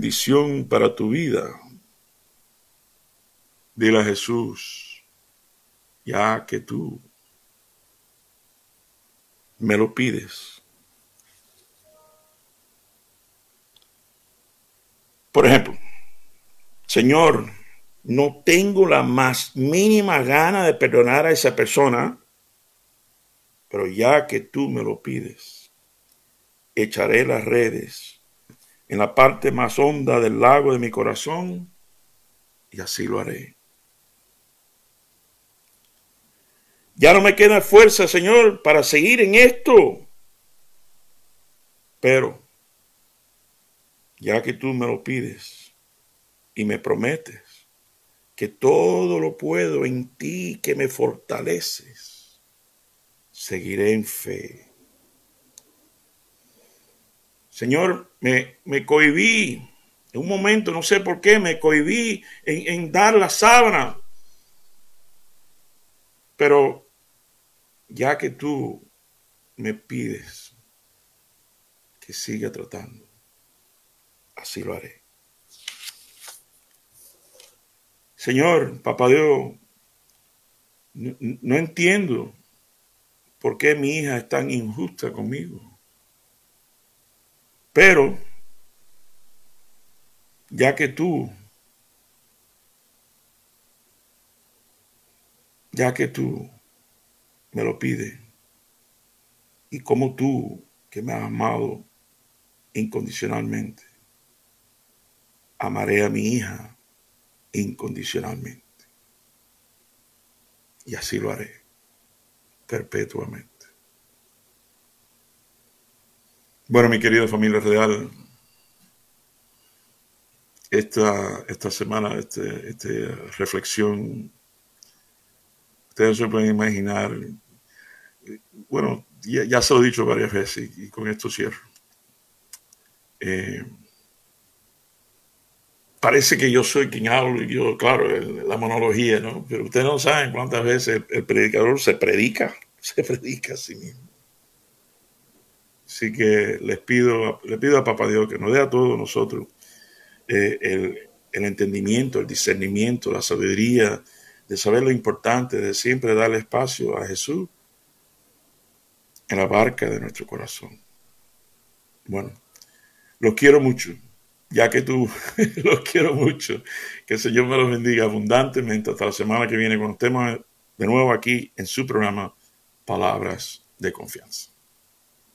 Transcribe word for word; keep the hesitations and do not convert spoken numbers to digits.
bendición para tu vida, dile a Jesús, ya que tú me lo pides. Por ejemplo, Señor, no tengo la más mínima gana de perdonar a esa persona, pero ya que tú me lo pides, echaré las redes en la parte más honda del lago de mi corazón y así lo haré. Ya no me queda fuerza, Señor, para seguir en esto, pero ya que tú me lo pides y me prometes que todo lo puedo en ti que me fortaleces, seguiré en fe. Señor, me, me cohibí, en un momento, no sé por qué, me cohibí en, en dar la sábana, pero ya que tú me pides que siga tratando, así lo haré. Señor, Papá Dios, no, no entiendo por qué mi hija es tan injusta conmigo. Pero, ya que tú, ya que tú me lo pides, y como tú, que me has amado incondicionalmente, amaré a mi hija incondicionalmente. Y así lo haré, perpetuamente. Bueno, mi querida familia real, esta, esta semana, este, esta reflexión, ustedes se pueden imaginar, bueno, ya, ya se lo he dicho varias veces y, y con esto cierro. Eh, parece que yo soy quien hablo y yo, claro, el, la monología, ¿no? Pero ustedes no saben cuántas veces el, el predicador se predica, se predica a sí mismo. Así que les pido, le pido a Papá Dios que nos dé a todos nosotros eh, el, el entendimiento, el discernimiento, la sabiduría de saber lo importante de siempre darle espacio a Jesús en la barca de nuestro corazón. Bueno, los quiero mucho, ya que tú los quiero mucho. Que el Señor me los bendiga abundantemente hasta la semana que viene cuando estemos de nuevo aquí en su programa Palabras de Confianza.